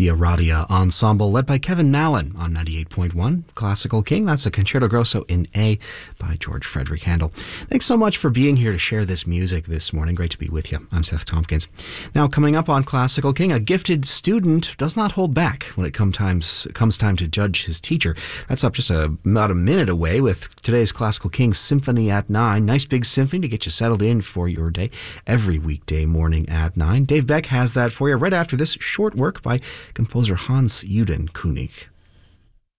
The Aradia Ensemble, led by Kevin Mallon on 98.1 Classical King. That's a Concerto Grosso in A by George Frederick Handel. Thanks so much for being here to share this music this morning. Great to be with you. I'm Seth Tompkins. Now, coming up on Classical King, a gifted student does not hold back when it comes time to judge his teacher. That's up just about a minute away with today's Classical King Symphony at 9. Nice big symphony to get you settled in for your day every weekday morning at 9. Dave Beck has that for you right after this short work by composer Hans Juden König.